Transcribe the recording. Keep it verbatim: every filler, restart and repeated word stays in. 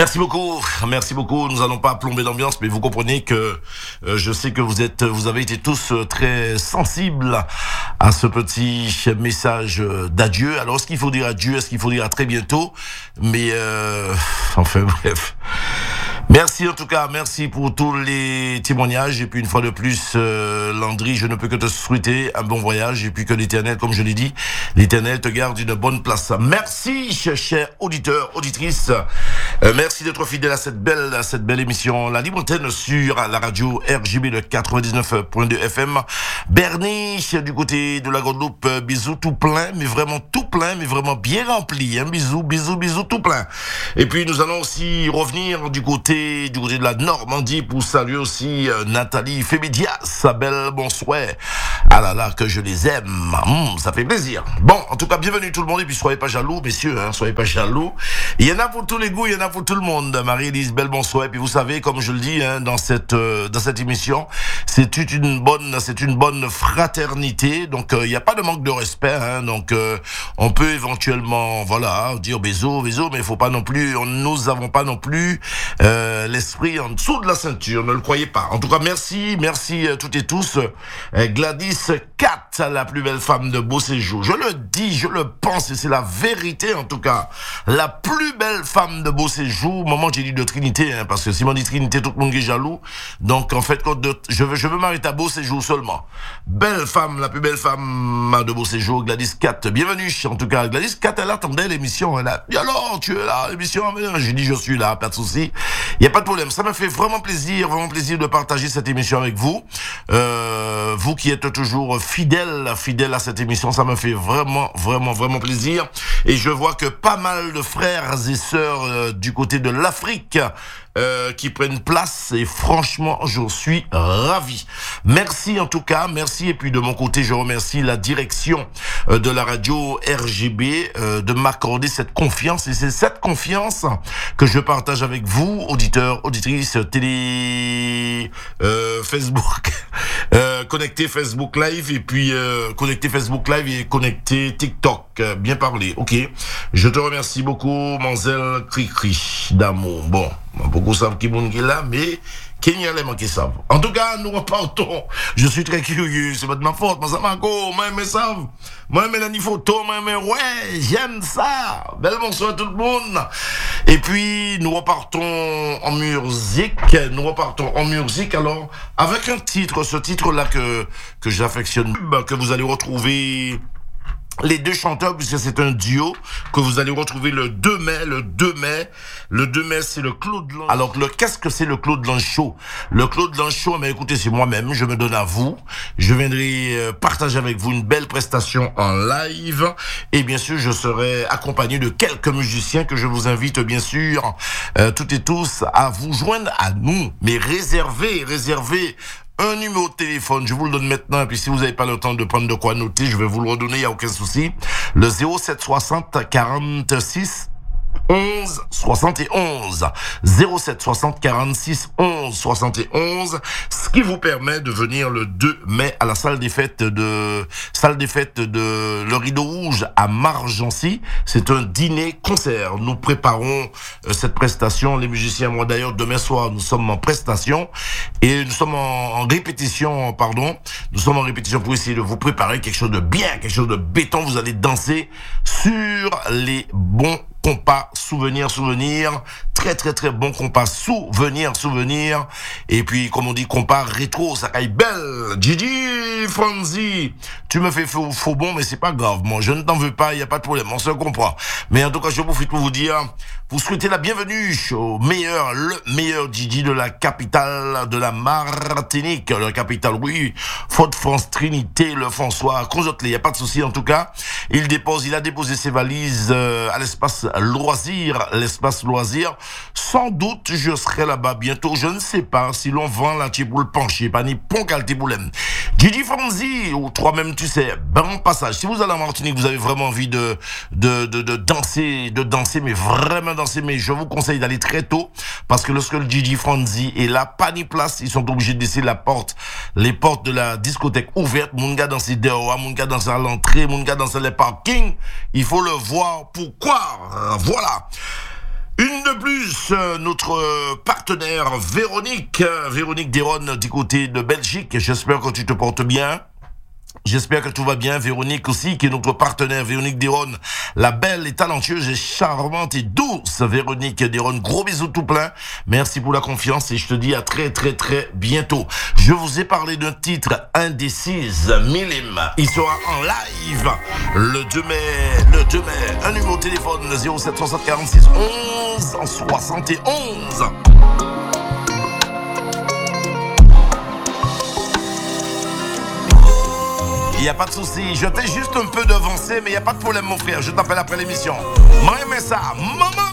Merci beaucoup, merci beaucoup. Nous allons pas plomber l'ambiance, mais vous comprenez que euh, je sais que vous êtes, vous avez été tous euh, très sensibles à ce petit message d'adieu. Alors, est-ce qu'il faut dire adieu, est-ce qu'il faut dire à très bientôt? Mais euh, enfin bref. Merci en tout cas, merci pour tous les témoignages. Et puis une fois de plus, euh, Landry, je ne peux que te souhaiter un bon voyage. Et puis que l'Éternel, comme je l'ai dit, l'Éternel te garde une bonne place. Merci, chers auditeurs, auditrices. Euh, merci d'être fidèles à cette belle, à cette belle émission. La Libre Antenne sur la radio R J B de quatre-vingt-dix-neuf point deux F M. Bernie, du côté de la Guadeloupe, bisous tout plein, mais vraiment tout plein, mais vraiment bien rempli. Hein, bisous, bisous, bisous tout plein. Et puis nous allons aussi revenir du côté du côté de la Normandie pour saluer aussi euh, Nathalie Fémédia, sa belle bonsoir. Ah là là, que je les aime. Mmh, ça fait plaisir. Bon, en tout cas, bienvenue tout le monde. Et puis, soyez pas jaloux, messieurs, hein, soyez pas jaloux. Il y en a pour tous les goûts, il y en a pour tout le monde. Marie-Élise, belle bonsoir. Et puis, vous savez, comme je le dis, hein, dans cette, euh, dans cette émission, c'est une bonne, c'est une bonne fraternité. Donc, il euh, n'y a pas de manque de respect, hein. Donc, euh, on peut éventuellement, voilà, dire bisous, bisous, mais il faut pas non plus, on, nous avons pas non plus, euh, l'esprit en dessous de la ceinture, ne le croyez pas. En tout cas, merci, merci euh, toutes et tous. Euh, Gladys Cat, la plus belle femme de Beauséjour. Je le dis, je le pense, et c'est la vérité en tout cas. La plus belle femme de Beauséjour. Moment j'ai dit de Trinité, hein, parce que si on dit Trinité, tout le monde est jaloux. Donc en fait, quand de, je veux, je veux m'arrêter à Beauséjour seulement. Belle femme, la plus belle femme de Beauséjour, Gladys Cat. Bienvenue, en tout cas. Gladys Cat, elle attendait l'émission. Elle a dit alors, tu es là, l'émission. J'ai dit, je suis là, pas de souci. Il n'y a pas de problème. Ça me fait vraiment plaisir, vraiment plaisir de partager cette émission avec vous. Euh, vous qui êtes toujours fidèles, fidèles à cette émission, ça me fait vraiment, vraiment, vraiment plaisir. Et je vois que pas mal de frères et sœurs euh, du côté de l'Afrique Euh, qui prennent place, et franchement je suis ravi. Merci en tout cas, merci. Et puis de mon côté je remercie la direction euh, de la radio R G B euh, de m'accorder cette confiance, et c'est cette confiance que je partage avec vous, auditeurs, auditrices, télé, euh, Facebook, euh, connecté Facebook Live, et puis euh, connecté Facebook Live et connecté TikTok, euh, bien parlé, ok. Je te remercie beaucoup, Manzel Cricri d'amour. Bon, beaucoup savent qui est là, mais qu'il y a les gens qui savent. En tout cas, nous repartons. Je suis très curieux, c'est pas de ma faute, mais ça m'a encore, moi, mais savent. Moi, mais la photo, moi, mais ouais, j'aime ça. Belle bonsoir à tout le monde. Et puis, nous repartons en musique. Nous repartons en musique, alors, avec un titre, ce titre-là que, que j'affectionne, que vous allez retrouver les deux chanteurs, puisque c'est un duo que vous allez retrouver le deux mai, le deux mai. Le deux mai, c'est le Claude Lange. Alors, le, qu'est-ce que c'est le Claude Lange Show? Le Claude Lange Show, mais écoutez, c'est moi-même, je me donne à vous. Je viendrai euh, partager avec vous une belle prestation en live. Et bien sûr, je serai accompagné de quelques musiciens que je vous invite, bien sûr, euh, toutes et tous, à vous joindre à nous. Mais réservez, réservez un numéro de téléphone, je vous le donne maintenant, et puis si vous n'avez pas le temps de prendre de quoi noter, je vais vous le redonner, il n'y a aucun souci. Le zéro sept soixante quarante-six onze soixante et onze, zéro sept soixante quarante-six onze soixante et onze, ce qui vous permet de venir le deux mai à la salle des fêtes de salle des fêtes de le Rideau Rouge à Margency. C'est un dîner concert. Nous préparons euh, cette prestation, les musiciens, moi d'ailleurs demain soir nous sommes en prestation et nous sommes en, en répétition, pardon, nous sommes en répétition pour essayer de vous préparer quelque chose de bien, quelque chose de béton. Vous allez danser sur les bons compas, souvenir, souvenir, très très très bon compas, souvenir, souvenir, et puis comme on dit compas rétro, ça caille belle. Gigi Fonzi, tu me fais faux, faux bon, mais c'est pas grave, moi je ne t'en veux pas, il y a pas de problème, on se comprend. Mais en tout cas je profite pour vous dire, vous souhaitez la bienvenue au meilleur, le meilleur Gigi de la capitale de la Martinique, la capitale, oui, Fort-de-France, Trinité, le François, Conjotelé, il y a pas de souci. En tout cas, il dépose, il a déposé ses valises euh, à l'espace loisir, l'espace loisir. Sans doute, je serai là-bas bientôt. Je ne sais pas si l'on vend la tiboule penchée, pas ni pont caltiboulem. Gigi Fonzi, ou toi même, tu sais, bon passage. Si vous allez en Martinique, vous avez vraiment envie de, de, de, de danser, de danser, mais vraiment danser, mais je vous conseille d'aller très tôt, parce que lorsque le Gigi Fonzi est là, pas ni place, ils sont obligés de laisser la porte, les portes de la discothèque ouvertes. Mon gars danser dehors, mon gars danser à l'entrée, mon gars danser les parkings. Il faut le voir. Pourquoi? Voilà. Une de plus, euh, notre euh, partenaire Véronique, euh, Véronique Deron du côté de Belgique. J'espère que tu te portes bien. J'espère que tout va bien. Véronique aussi, qui est notre partenaire. Véronique Deron, la belle et talentueuse et charmante et douce Véronique Deron. Gros bisous tout plein. Merci pour la confiance et je te dis à très très très bientôt. Je vous ai parlé d'un titre Indécise Millime. Il sera en live le deux mai. Le deux mai. Un numéro de téléphone zéro sept soixante quarante-six onze soixante et onze. Il n'y a pas de souci, je t'ai juste un peu devancé, mais il n'y a pas de problème mon frère, je t'appelle après l'émission. Moi, mais ça, maman!